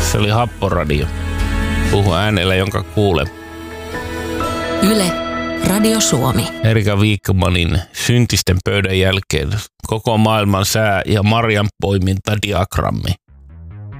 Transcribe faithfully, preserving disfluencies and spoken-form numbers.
Se oli Happoradio. Puhu äänellä, jonka kuulen. Yle, Radio Suomi. Erika Wikmanin Syntisten pöydän jälkeen koko maailman sää- ja marjanpoimintadiagrammi.